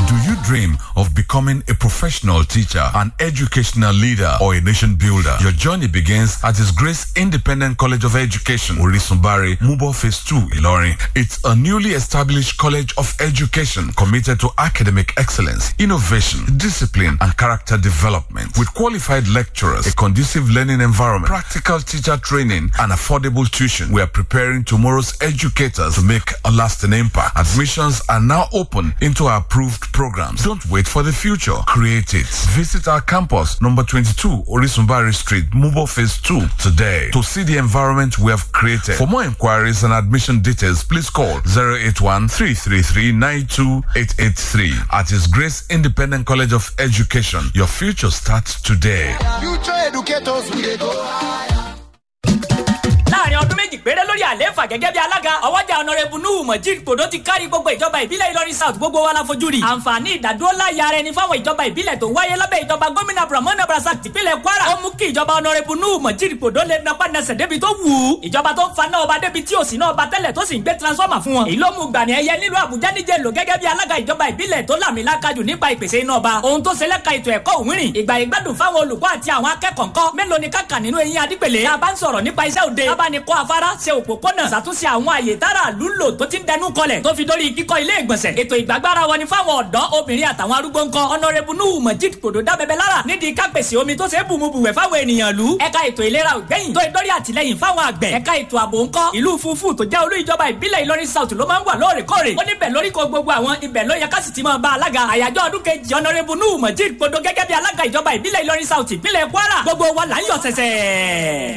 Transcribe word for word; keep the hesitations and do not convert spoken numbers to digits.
Do you dream of becoming a professional teacher, an educational leader, or a nation builder? Your journey begins at His Grace Independent College of Education, Orisunbari, Mubo Phase two, Ilorin. It's a newly established college of education committed to academic excellence, innovation, discipline, and character development. With qualified lecturers, a conducive learning environment, practical teacher training, and affordable tuition, we are preparing tomorrow's educators to make a lasting impact. Admissions are now open into our approved programs. Don't wait for the future. Create it. Visit our campus, number twenty-two, Orisunbari Street, Mubo Phase two, today to see the environment we have created. For more inquiries and admission details, please call zero eight one, three three three, nine two eight eight three. At His Grace Independent College of Education, your future starts today. Future educators will go higher. láàrin ọdún méjì péré lórí àlééfà gẹ́gẹ́ bí alága ọwọ́jà ọ̀nàrẹ́bù Nuhu Mojeed Podo ti kárí gbogbo ìjọba ìbílẹ̀ Ìlọrin South gbogbo wa la fojú rí. àǹfààní ìdádúró láyé ara ẹni fáwọn ìjọba ìbílẹ̀ tó wáyé lábẹ́ ìjọba gómìnà Abdulrahman Abdulrasaq tìpínlẹ̀ Kwara ó mú kí ìjọba ọ̀nàrẹ́bù Nuhu Mojeed Podo lè napá nasẹ̀ débi tó wù ú. ìjọba tó ń fa náà ọba débi tí ò sí náà ọba tẹ́lẹ̀ tó sì ń gbé transformer fún wọn. ìlú mú gbàní ẹyẹ nílùú Àbújá níjẹ̀ lò gẹ́gẹ́ bí alága ìjọba ìbílẹ̀ tó làmìlakajù nípa ìpèsè iná ọba. ohun tó ṣẹlẹ̀ ka ètò ẹ̀kọ́ òwúrìn ìgbà ìgbádùn fáwọn olùkọ́ àti àwọn akẹ́kọ̀ọ́ ńkọ́ mélòó ni káàkà nínú eyín adípèlé. tá a bá ń sọ̀rọ̀ nípa iṣẹ́ òde tá bá ní kọ́ afárá ṣe òpópónà ṣàtúnṣe àwọn àyè tára lúlò tó ti ń dẹnu kọlẹ̀ tó fi dórí kíkọ́ ilé ìgbọ̀nsẹ̀. ètò ìgbàgbára wọn ni fáwọn ọ̀dọ́ obìnrin àtàwọn arúgbó ńkọ́. ọ̀nàrẹ́bù Nuhu Mojeed Podo dábẹ́bẹ́ lára nídìí kápèsè omi tó ṣe é bùmùbùwẹ̀ fáwọn ènìyàn lú. ẹ̀ka ètò ìlera ògbẹ́yìn tó ìdórí àtìlẹ́yìn fáwọn àgbẹ̀. ẹ̀ka ètò ààbò ńkọ́. ìlú Fúfú tó jẹ́ olú ìjọba ìbílẹ̀ Ìlọrin South ló máa ń wà lóòrèkóòrè. ó níbẹ̀ lórí ko gbogbo àwọn ibẹ̀ ló yẹ ká sì ti máa bá alága. àyájọ́ ọdún kejì ọ̀nàrẹ́bù Nuhu Mojeed Podo gẹ́gẹ́ bí alága ìjọba ìbílẹ̀ Ìlọrin South ìpínlẹ̀ Kwara gbogbo wa là ń yọ̀ sẹ̀sẹ̀.